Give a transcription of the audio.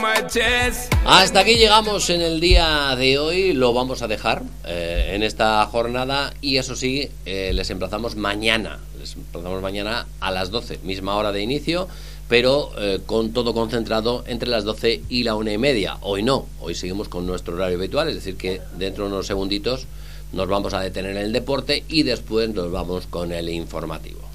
Hasta aquí llegamos en el día de hoy. Lo vamos a dejar en esta jornada. Y eso sí, les emplazamos mañana. A las 12, misma hora de inicio, pero con todo concentrado entre las 12 y la 1:30. Hoy no, hoy seguimos con nuestro horario habitual. Es decir que dentro de unos segunditos nos vamos a detener en el deporte y después nos vamos con el informativo.